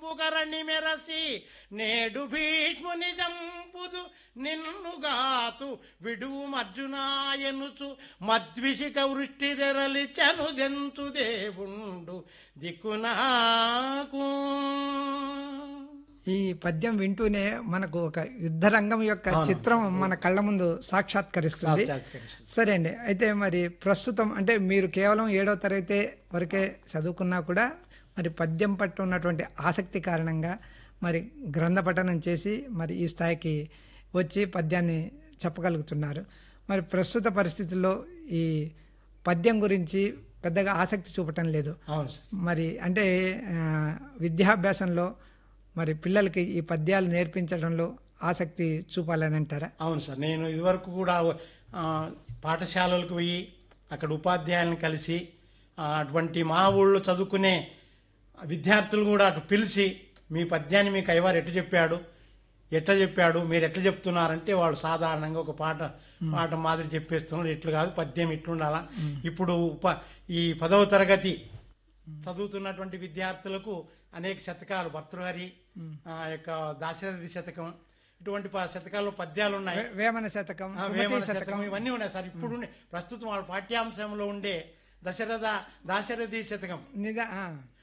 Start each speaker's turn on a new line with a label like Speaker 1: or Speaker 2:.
Speaker 1: కరణి మెరసి నేడు భీష్ముని జంపుదు నిన్నుగాతు విడువు అర్జునాయనుచు మద్విషిక వృష్టి తెరలి చనుదెంతు దేవుండు దిక్కునాకు.
Speaker 2: ఈ పద్యం వింటూనే మనకు ఒక యుద్ధరంగం యొక్క చిత్రం మన కళ్ళ ముందు సాక్షాత్కరిస్తుంది. సరే అండి, అయితే మరి ప్రస్తుతం అంటే మీరు కేవలం 7వ తరగతి వరకే చదువుకున్నా కూడా మరి పద్యం పట్ల ఉన్నటువంటి ఆసక్తి కారణంగా మరి గ్రంథ పఠనం చేసి మరి ఈ స్థాయికి వచ్చి పద్యాన్ని చెప్పగలుగుతున్నారు. మరి ప్రస్తుత పరిస్థితుల్లో ఈ పద్యం గురించి పెద్దగా ఆసక్తి చూపటం లేదు. మరి అంటే విద్యాభ్యాసంలో మరి పిల్లలకి ఈ పద్యాలు నేర్పించడంలో ఆసక్తి చూపాలని అంటారా?
Speaker 1: అవును సార్, నేను ఇదివరకు కూడా పాఠశాలలకు పోయి అక్కడ ఉపాధ్యాయులను కలిసి అటువంటి మా ఊళ్ళో చదువుకునే విద్యార్థులు కూడా అటు పిలిచి మీ పద్యాన్ని మీకు అయ్యవారు ఎట్లా చెప్పాడు మీరు ఎట్లా చెప్తున్నారంటే వాళ్ళు సాధారణంగా ఒక పాట మాదిరి చెప్పేస్తున్నారు. ఇట్లు కాదు, పద్యం ఇట్లుండాలా. ఇప్పుడు ఈ 10వ తరగతి చదువుతున్నటువంటి విద్యార్థులకు అనేక శతకాలు, భర్తృహరి యొక్క దాశరథి శతకం, ఇటువంటి శతకాల్లో పద్యాలు ఉన్నాయి.
Speaker 2: వేమన శతకం,
Speaker 1: ఇవన్నీ ఉన్నాయి సార్. ఇప్పుడు ప్రస్తుతం వాళ్ళ పాఠ్యాంశంలో ఉండే దాశరథి శతకం